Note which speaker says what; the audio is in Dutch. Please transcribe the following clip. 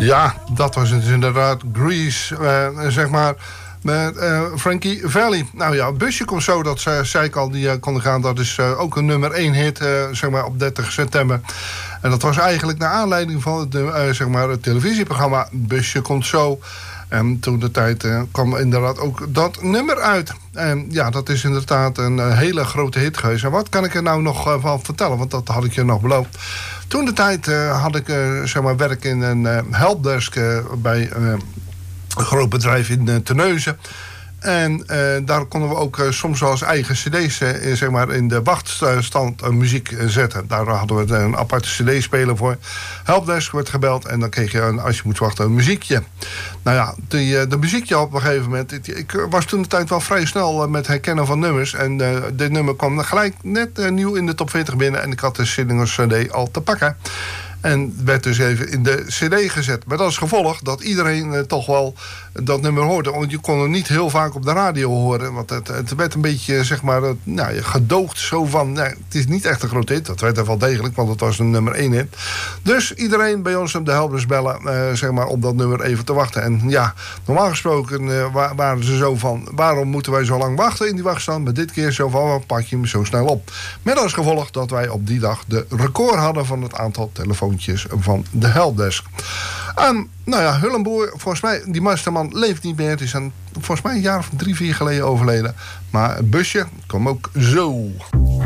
Speaker 1: Ja, dat was het inderdaad. Grease, zeg maar, met Frankie Valli. Nou ja, Busje komt zo, dat zei ik al, die konden gaan. Dat is ook een nummer 1 hit, zeg maar, op 30 september. En dat was eigenlijk naar aanleiding van het, zeg maar, het televisieprogramma Busje komt zo. En toen de tijd kwam inderdaad ook dat nummer uit. En ja, dat is inderdaad een hele grote hit geweest. En wat kan ik er nou nog van vertellen? Want dat had ik je nog beloofd. Toen de tijd had ik zeg maar werk in een helpdesk bij een groot bedrijf in Terneuzen. En daar konden we ook soms wel eens eigen cd's zeg maar in de wachtstand muziek zetten. Daar hadden we een aparte cd-speler voor. Helpdesk werd gebeld en dan kreeg je, als je moet wachten, een muziekje. Nou ja, de muziekje op een gegeven moment. Ik was toen de tijd wel vrij snel met herkennen van nummers. En dit nummer kwam gelijk net nieuw in de top 40 binnen. En ik had de Singers CD al te pakken. En werd dus even in de cd gezet. Met als gevolg dat iedereen toch wel dat nummer hoorde. Want je kon het niet heel vaak op de radio horen. Want het werd een beetje, zeg maar, gedoogd. Zo van, nee, het is niet echt een groot hit. Dat werd er wel degelijk, want het was een nummer 1 hit. Dus iedereen bij ons op de helpers bellen, zeg maar, om dat nummer even te wachten. En ja, normaal gesproken waren ze zo van, waarom moeten wij zo lang wachten in die wachtstand? Maar dit keer zo van, wat pak je hem zo snel op? Met als gevolg dat wij op die dag de record hadden van het aantal telefoontjes van de helpdesk. Nou ja, Hullenboer, volgens mij, die masterman leeft niet meer. Het is volgens mij een jaar of 3-4 geleden overleden. Maar Busje kwam ook zo.